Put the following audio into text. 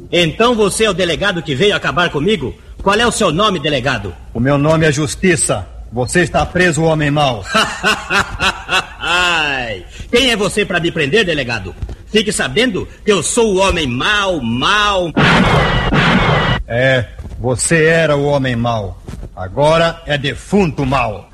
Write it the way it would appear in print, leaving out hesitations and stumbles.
Então você é o delegado que veio acabar comigo? Qual é o seu nome, delegado? O meu nome é Justiça. Você está preso, homem mau. Quem é você para me prender, delegado? Fique sabendo que eu sou o homem mau. É, você era o homem mau. Agora é defunto mau.